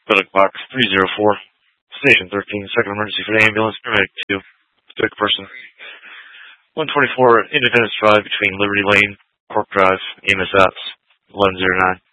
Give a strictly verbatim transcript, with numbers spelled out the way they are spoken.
Medic box three zero four, station thirteen, second emergency for the ambulance, paramedic two, sick person. one twenty-four Independence Drive between Liberty Lane, Cork Drive, E M S apps, eleven oh nine.